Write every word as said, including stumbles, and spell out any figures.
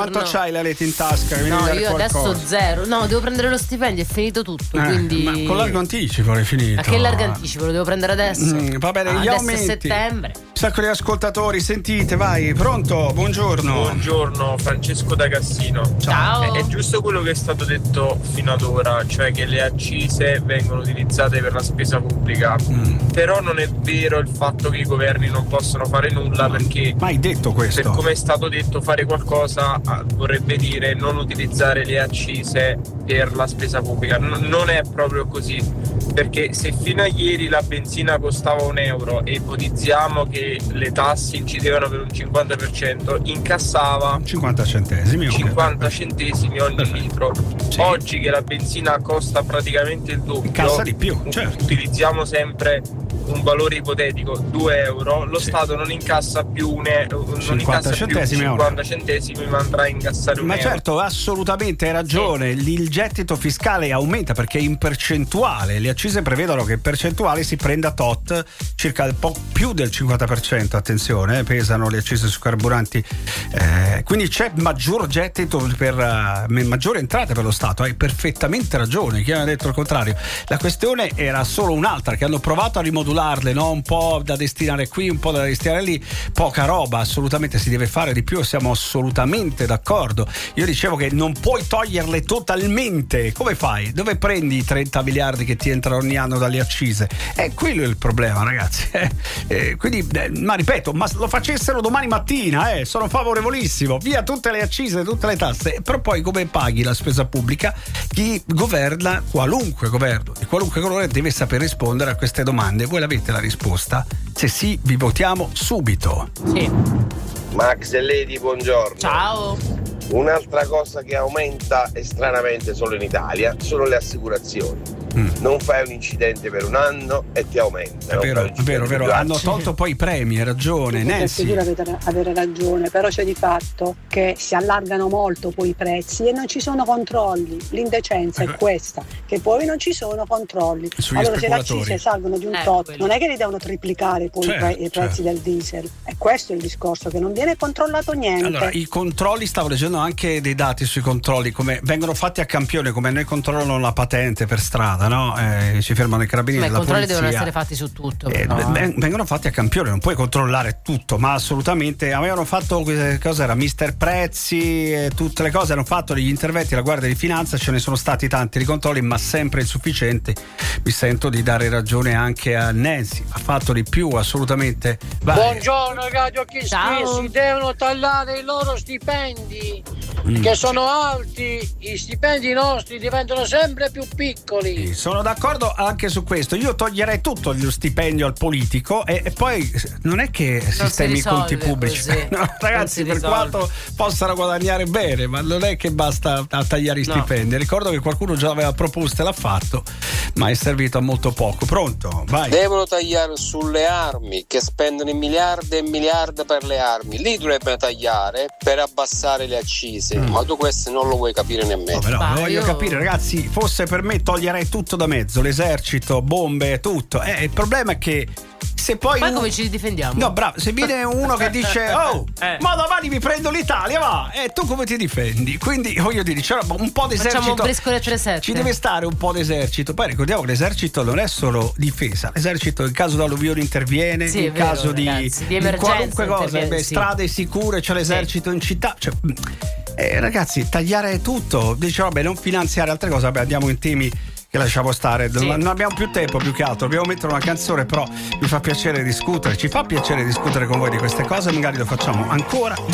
quanto c'hai la rete in tasca? No, io adesso zero. No, devo prendere lo stipendio, è finito tutto. Eh, quindi. Ma con largo anticipo è finito. Ma che largo anticipo? Lo devo prendere adesso? Mm, va bene, ah, gli adesso aumenti. È settembre. Un sacco di ascoltatori, sentite, vai, pronto? Buongiorno. Buongiorno, Francesco da Cassino. Ciao. È, è giusto quello che è stato detto fino ad ora, cioè che le accise vengono utilizzate per la spesa pubblica. Mm. Però non è vero il fatto che i governi non possono fare nulla, mm. perché mai detto questo. Per come è stato detto, fare qualcosa vorrebbe dire non utilizzare le accise per la spesa pubblica. N- non è proprio così, perché se fino a ieri la benzina costava un euro e ipotizziamo che le tasse incidevano per un cinquanta per cento, incassava cinquanta centesimi cinquanta centesimi ogni litro. Sì. Oggi che la benzina costa praticamente il doppio, incassa di più, certo. Utilizziamo sempre un valore ipotetico, due euro, lo sì. Stato non incassa più un euro, non cinquanta incassa centesimi, più cinquanta centesimi, ma andrà a incassare un ma euro. Certo, assolutamente hai ragione, sì. Il gettito fiscale aumenta perché in percentuale le accise prevedono che in percentuale si prenda tot, circa un po' più del cinquanta per cento, attenzione, eh, pesano le accise su carburanti, eh, quindi c'è maggior gettito per uh, maggiore entrate per lo Stato. Hai perfettamente ragione, chi ha detto il contrario. La questione era solo un'altra, che hanno provato a rimodularle, no? Un po' da destinare qui, un po' da destinare lì, poca roba, assolutamente si deve fare di più, siamo assolutamente d'accordo. Io dicevo che non puoi toglierle totalmente, come fai? Dove prendi i trenta miliardi che ti entrano ogni anno dalle accise? Eh, quello è il problema, ragazzi. Eh, eh, quindi, eh, ma ripeto, ma lo facessero domani mattina, eh, sono favorevolissimo, via tutte le accise, tutte le tasse, però poi come paghi la spesa pubblica? Chi governa, qualunque governo di qualunque colore, deve saper rispondere a queste domande. Voi l'avete la risposta? Se sì, vi votiamo subito. Sì. Max e Lady, buongiorno. Ciao. Un'altra cosa che aumenta e stranamente solo in Italia sono le assicurazioni. Mm. Non fai un incidente per un anno e ti aumenta. È vero, è vero, vero. Hanno tolto poi i premi, hai ragione. Nancy. Sicuro avete avere ragione, però c'è di fatto che si allargano molto poi i prezzi e non ci sono controlli. L'indecenza ecco. È questa, che poi non ci sono controlli. Sugli allora se le accise salgono di un eh, tot, quello. non è che li devono triplicare poi certo, i, pre- i prezzi certo. Del diesel. E questo è il discorso, che non viene controllato niente. Allora, i controlli, stavo leggendo anche dei dati sui controlli, come vengono fatti a campione, come noi controllano la patente per strada, no? Eh, ci fermano i carabinieri, ma la i controlli polizia. devono essere fatti su tutto, eh, no? Vengono fatti a campione, non puoi controllare tutto, ma assolutamente. Avevano fatto, cosa era, mister Prezzi, eh, tutte le cose, hanno fatto degli interventi, la Guardia di Finanza, ce ne sono stati tanti di controlli, ma sempre insufficienti. Mi sento di dare ragione anche a Nancy, ha fatto di più, assolutamente. Vai. Buongiorno Radio Kiss, si devono tagliare i loro stipendi mm. che sono alti, i stipendi nostri diventano sempre più piccoli. Sì, sono d'accordo anche su questo. Io toglierei tutto lo stipendio al politico e, e poi non è che non sistemi i conti pubblici, no, ragazzi, per quanto possano guadagnare bene, ma non è che basta a tagliare i no. stipendi. Ricordo che qualcuno già aveva proposto e l'ha fatto, ma è servito a molto poco. Pronto? Vai. Devono tagliare sulle armi, che spendono miliardi e miliardi per le armi, lì dovrebbero tagliare per abbassare le accise, mm. ma tu questo non lo vuoi capire nemmeno. No, però bah, lo voglio io... capire, ragazzi, fosse per me toglierei tutto da mezzo, l'esercito, bombe, tutto. Eh, il problema è che se poi poi un... come ci difendiamo? No, bravo, se viene uno che dice oh, eh. ma domani vi prendo l'Italia, va, e tu come ti difendi? Quindi voglio dire, c'è un po' d'esercito, ci deve stare un po' d'esercito. Poi ricordiamo che l'esercito non è solo difesa, l'esercito in caso di alluvione interviene, sì, in vero, caso di, ragazzi, di, di qualunque cosa, beh, sì. strade sicure, c'è l'esercito sì. in città, cioè, eh, ragazzi, tagliare tutto, dice vabbè, non finanziare altre cose, vabbè, andiamo in temi che lasciamo stare, sì. non abbiamo più tempo, più che altro dobbiamo mettere una canzone, però mi fa piacere discutere, ci fa piacere discutere con voi di queste cose, magari lo facciamo ancora